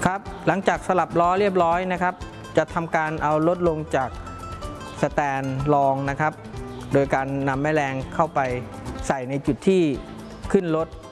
ครับหลังจากสลับล้อเรียบร้อยนะครับจะทำการเอารถลงจากสแตนรองนะครับโดยการนำแม่แรงเข้าไปใส่ในจุดที่ขึ้นรถ